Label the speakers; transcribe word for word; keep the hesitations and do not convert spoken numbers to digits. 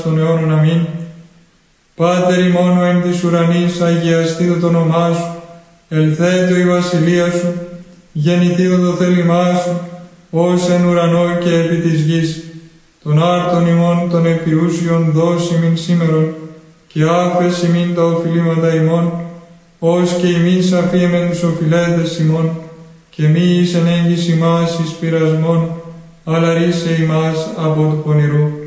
Speaker 1: των αιώνων. Αμήν. Πάτερ ημών ο εν της ουρανής, αγιαστήτω το όνομά σου, ελθέτω η βασιλεία σου, γεννηθήτω το θέλημά σου, ως εν ουρανό και επί της γης. Τον άρτον ημών των επιούσιων δώσει μην σήμερον, και άφεση μην τα οφειλήματα ημών, ως και ημείς αφήμεν τους οφειλέτες ημών, και μη εις ενέγγις ημάς εις πειρασμόν, αλλά ρίσε ημάς από του πονηρού.